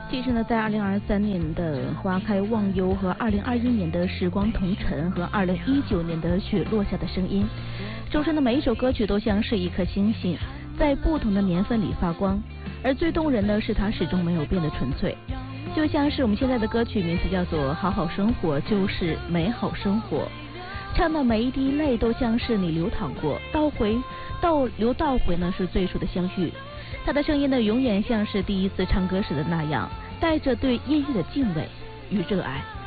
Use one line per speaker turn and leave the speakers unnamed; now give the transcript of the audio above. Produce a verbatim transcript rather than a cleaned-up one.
其实呢，在二零二三年的花开忘忧和二零二一年的时光同尘和二零一九年的雪落下的声音，周深的每一首歌曲都像是一颗星星，在不同的年份里发光。而最动人的是它始终没有变得纯粹，就像是我们现在的歌曲名字叫做《好好生活就是美好生活》，唱的每一滴泪都像是你流淌过，倒回倒流倒回呢是最初的相遇。他的声音呢，永远像是第一次唱歌时的那样，带着对音乐的敬畏与热爱。